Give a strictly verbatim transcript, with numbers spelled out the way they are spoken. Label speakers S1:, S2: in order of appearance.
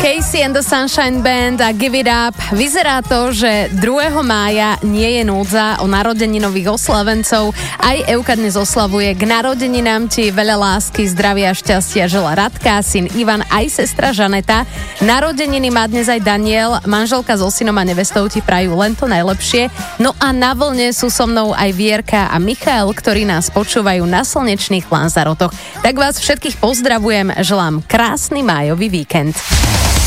S1: Casey and the Sunshine Band a Give It Up. Vyzerá to, že druhého mája nie je núdza o narodeninových oslavencov. Aj Euka dnes oslavuje. K narodeninám ti veľa lásky, zdravia a šťastia žela Radka, syn Ivan aj sestra Žaneta. Narodeniny má dnes aj Daniel, manželka so synom a nevestou ti prajú len to najlepšie. No a na vlne sú so mnou aj Vierka a Michal, ktorí nás počúvajú na slnečných Lanzarotoch. Tak vás všetkých pozdravujem, želám krásny májový víkend.